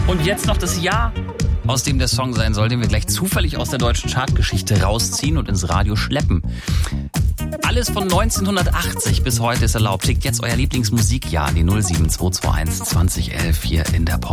Und jetzt noch das Jahr, aus dem der Song sein soll, den wir gleich zufällig aus der deutschen Chartgeschichte rausziehen und ins Radio schleppen. Alles von 1980 bis heute ist erlaubt. Schickt jetzt euer Lieblingsmusikjahr an die 07221 2011 hier in der Pop.